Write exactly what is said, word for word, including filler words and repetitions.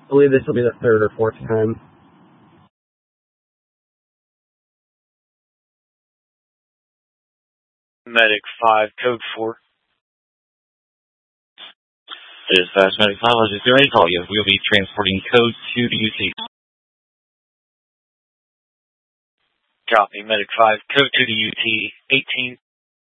I believe this will be the third or fourth time. Medic five, code four. Dispatch Medic five, I'll just do a call you. We'll be transporting code two to U T. Copy, Medic five, code two to U T, eighteen